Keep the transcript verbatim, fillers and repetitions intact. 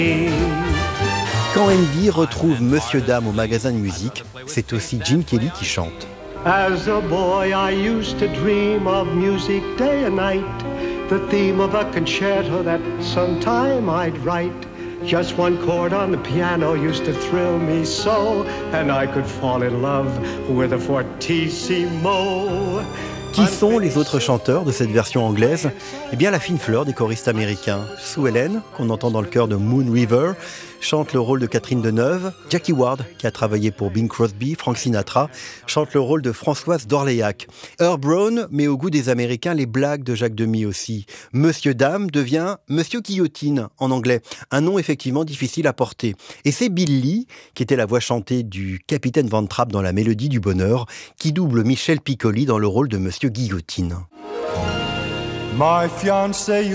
Quand Andy retrouve Monsieur Dame au magasin de musique, c'est aussi Gene Kelly qui chante. As a boy I used to dream of music day and night, the theme of a concerto that sometime I'd write. Just one chord on the piano used to thrill me so, and I could fall in love with a fortissimo. Qui sont les autres chanteurs de cette version anglaise ? Eh bien, la fine fleur des choristes américains. Sue Ellen, qu'on entend dans le chœur de Moon River, chante le rôle de Catherine Deneuve. Jackie Ward, qui a travaillé pour Bing Crosby, Frank Sinatra, chante le rôle de Françoise d'Orléac. Earl Brown met au goût des Américains les blagues de Jacques Demy aussi. Monsieur Dame devient Monsieur Guillotine en anglais, un nom effectivement difficile à porter. Et c'est Bill Lee, qui était la voix chantée du capitaine Van Trapp dans La Mélodie du Bonheur, qui double Michel Piccoli dans le rôle de Monsieur Guillotine. My fiancée